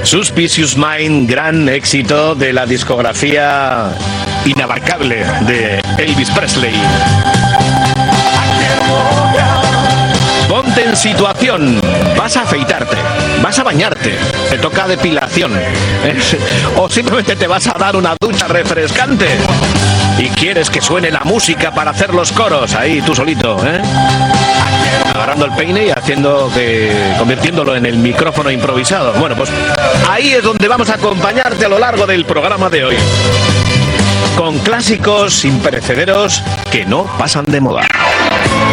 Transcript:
Suspicious Mind, gran éxito de la discografía inabarcable de Elvis Presley. Ponte en situación, vas a afeitarte, vas a bañarte, te toca depilación, o simplemente te vas a dar una ducha refrescante y quieres que suene la música para hacer los coros, ahí tú solito, agarrando el peine y convirtiéndolo en el micrófono improvisado. Bueno, pues ahí es donde vamos a acompañarte a lo largo del programa de hoy, con clásicos imperecederos que no pasan de moda.